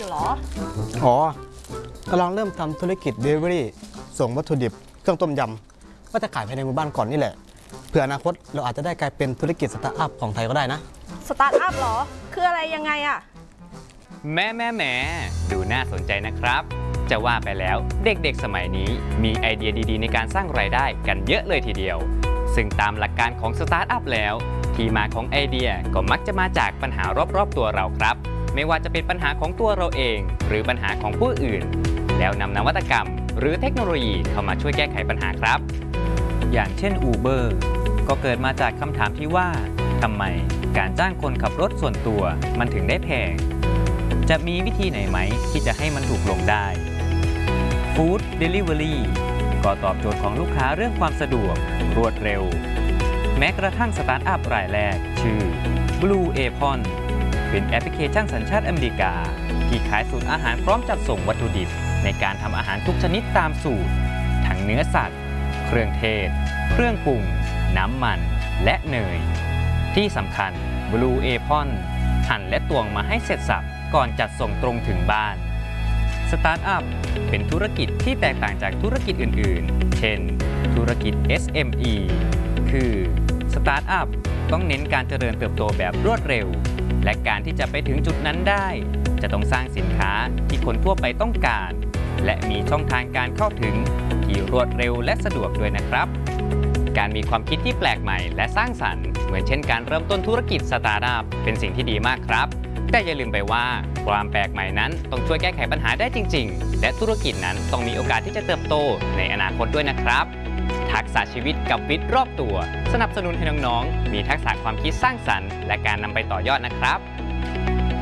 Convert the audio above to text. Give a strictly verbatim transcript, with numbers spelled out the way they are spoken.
เหรออ๋อกำลังเริ่มทำธุรกิจ Delivery ส่งวัตถุดิบเครื่องต้มยำว่าจะขายภายในหมู่บ้านก่อนนี่แหละเผื่ออนาคตเราอาจจะได้กลายเป็นธุรกิจสตาร์ทอัพของไทยก็ได้นะสตาร์ทอัพเหรอคืออะไรยังไงอะแม่แม่แม่ดูน่าสนใจนะครับจะว่าไปแล้วเด็กๆสมัยนี้มีไอเดียดีๆในการสร้างรายได้กันเยอะเลยทีเดียวซึ่งตามหลักการของสตาร์ทอัพแล้วที่มาของไอเดียก็มักจะมาจากปัญหารอบๆตัวเราครับไม่ว่าจะเป็นปัญหาของตัวเราเองหรือปัญหาของผู้อื่นแล้วนำนวัตกรรมหรือเทคโนโลยีเข้ามาช่วยแก้ไขปัญหาครับอย่างเช่น Uber ก็เกิดมาจากคำถามที่ว่าทำไมการจ้างคนขับรถส่วนตัวมันถึงได้แพงจะมีวิธีไหนไหมที่จะให้มันถูกลงได้ Food Delivery ก็ตอบโจทย์ของลูกค้าเรื่องความสะดวกรวดเร็วแม้กระทั่งสตาร์ทอัพรายแรกชื่อ Blue Apron เป็นแอปพลิเคชันสัญชาติอเมริกาที่ขายสูตรอาหารพร้อมจัดส่งวัตถุดิบในการทำอาหารทุกชนิดตามสูตรทั้งเนื้อสัตว์เครื่องเทศเครื่องปรุงน้ำมันและเนยที่สำคัญ Blue Apron หั่นและตวงมาให้เสร็จสับก่อนจัดส่งตรงถึงบ้านสตาร์ทอัพเป็นธุรกิจที่แตกต่างจากธุรกิจอื่นๆเช่นธุรกิจ เอส เอ็ม อี คือสตาร์ทอัพต้องเน้นการเจริญเติบโตแบบรวดเร็วและการที่จะไปถึงจุดนั้นได้จะต้องสร้างสินค้าที่คนทั่วไปต้องการและมีช่องทางการเข้าถึงที่รวดเร็วและสะดวกด้วยนะครับการมีความคิดที่แปลกใหม่และสร้างสรรค์เหมือนเช่นการเริ่มต้นธุรกิจสตาร์ทอัพเป็นสิ่งที่ดีมากครับแต่อย่าลืมไปว่าความแปลกใหม่นั้นต้องช่วยแก้ไขปัญหาได้จริงๆและธุรกิจนั้นต้องมีโอกาสที่จะเติบโตในอนาคตด้วยนะครับทักษะชีวิตกับวิทย์รอบตัวสนับสนุนให้น้องๆมีทักษะความคิดสร้างสรรค์และการนำไปต่อยอดนะครับ